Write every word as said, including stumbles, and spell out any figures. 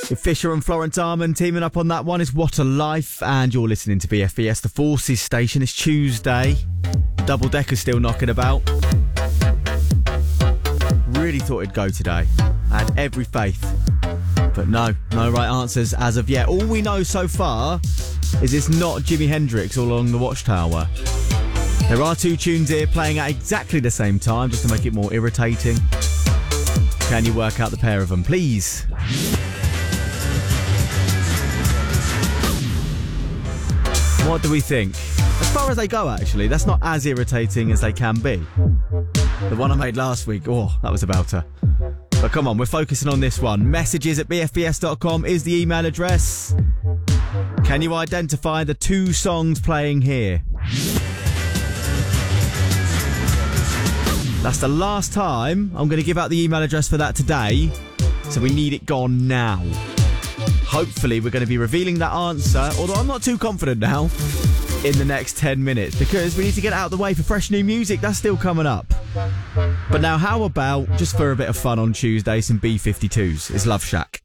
Fisher and Florence Armand teaming up on that one is What a Life, and you're listening to B F B S, the Forces station. It's Tuesday. Double Decker's still knocking about. Really thought it'd go today. I had every faith. But no, no right answers as of yet. All we know so far is it's not Jimi Hendrix all along the Watchtower. There are two tunes here playing at exactly the same time, just to make it more irritating. Can you work out the pair of them, please? What do we think? As far as they go, actually, that's not as irritating as they can be. The one I made last week, oh, that was about her. But come on, we're focusing on this one. Messages at b f b s dot com is the email address. Can you identify the two songs playing here? That's the last time I'm going to give out the email address for that today, so we need it gone now. Hopefully we're going to be revealing that answer, although I'm not too confident now, in the next ten minutes, because we need to get out of the way for fresh new music. That's still coming up. But now how about, just for a bit of fun on Tuesday, some B fifty-twos? It's Love Shack.